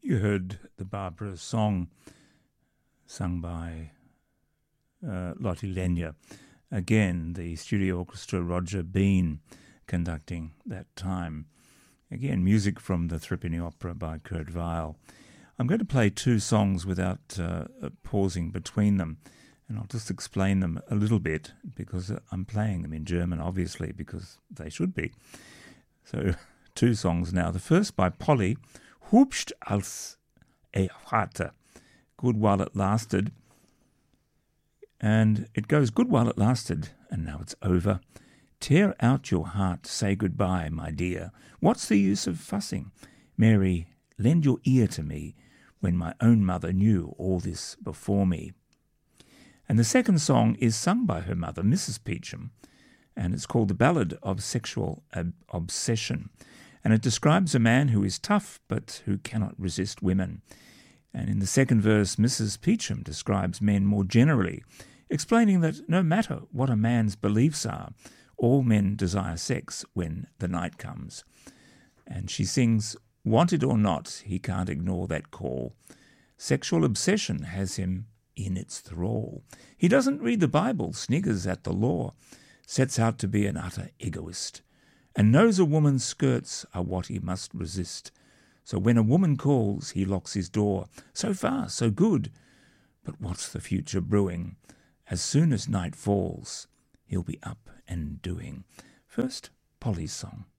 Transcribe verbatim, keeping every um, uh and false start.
You heard the Barbara song sung by uh, Lottie Lenya. Again, the studio orchestra, Roger Bean, conducting that time. Again, music from the Threepenny Opera by Kurt Weill. I'm going to play two songs without uh, pausing between them, and I'll just explain them a little bit because I'm playing them in German, obviously, because they should be. So, two songs now. The first by Polly, Hübsch als er hatte, Good While It Lasted. And it goes, good while it lasted, and now it's over. Tear out your heart, say goodbye, my dear. What's the use of fussing? Mary, lend your ear to me, when my own mother knew all this before me. And the second song is sung by her mother, Missus Peachum, and it's called The Ballad of Sexual Ob- Obsession. And it describes a man who is tough, but who cannot resist women. And in the second verse, Missus Peachum describes men more generally, explaining that no matter what a man's beliefs are, all men desire sex when the night comes. And she sings, wanted or not, he can't ignore that call. Sexual obsession has him in its thrall. He doesn't read the Bible, sniggers at the law, sets out to be an utter egoist, and knows a woman's skirts are what he must resist. So when a woman calls, he locks his door. So far, so good. But what's the future brewing? As soon as night falls, he'll be up and doing. First, Polly's song.